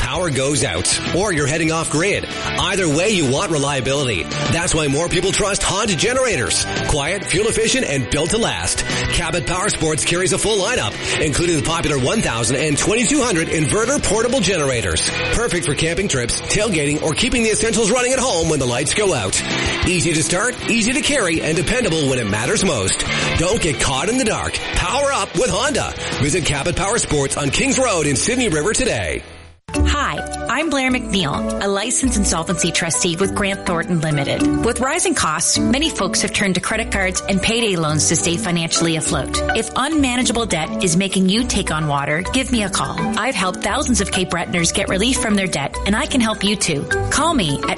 power goes out, or you're heading off grid. Either way, you want reliability. That's why more people trust Honda generators. Quiet, fuel efficient, and built to last. Cabot Power Sports carries a full lineup, including the popular 1000 and 2200 inverter portable generators. Perfect for camping trips, tailgating, or keeping the essentials running at home when the lights go out. Easy to start, easy to carry, and dependable when it matters most. Don't get caught in the dark. Power up with Honda. Visit Cabot Power Sports on Kings Road in Sydney River today. Hi, I'm Blair McNeil, a licensed insolvency trustee with Grant Thornton Limited. With rising costs, many folks have turned to credit cards and payday loans to stay financially afloat. If unmanageable debt is making you take on water, give me a call. I've helped thousands of Cape Bretoners get relief from their debt, and I can help you too. Call me at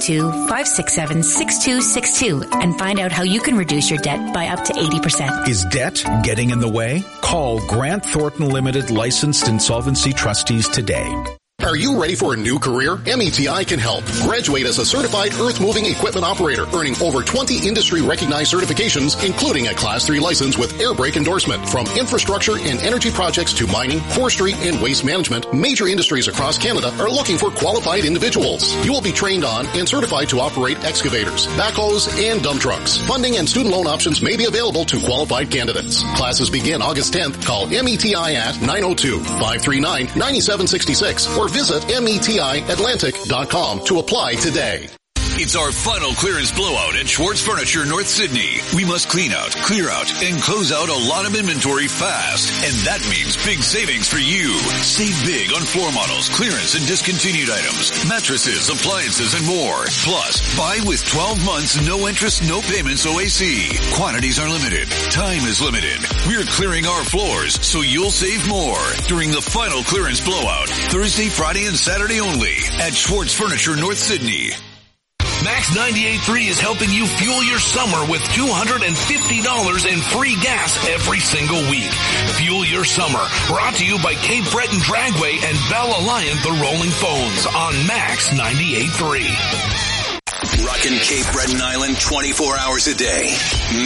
902-567-6262 and find out how you can reduce your debt by up to 80%. Is debt getting in the way? Call Grant Thornton Limited licensed insolvency trustees today. Are you ready for a new career? METI can help. Graduate as a certified earth-moving equipment operator, earning over 20 industry-recognized certifications, including a Class 3 license with air brake endorsement. From infrastructure and energy projects to mining, forestry, and waste management, major industries across Canada are looking for qualified individuals. You will be trained on and certified to operate excavators, backhoes, and dump trucks. Funding and student loan options may be available to qualified candidates. Classes begin August 10th. Call METI at 902-539-9766 or visit METIAtlantic.com to apply today. It's our final clearance blowout at Schwartz Furniture, North Sydney. We must clean out, clear out, and close out a lot of inventory fast. And that means big savings for you. Save big on floor models, clearance and discontinued items, mattresses, appliances, and more. Plus, buy with 12 months, no interest, no payments OAC. Quantities are limited. Time is limited. We're clearing our floors, so you'll save more during the final clearance blowout. Thursday, Friday, and Saturday only at Schwartz Furniture, North Sydney. Max 98.3 is helping you fuel your summer with $250 in free gas every single week. Fuel your summer, brought to you by Cape Breton Dragway and Bell Alliant, the Rolling Phones on Max 98.3. Rockin' Cape Breton Island 24 hours a day.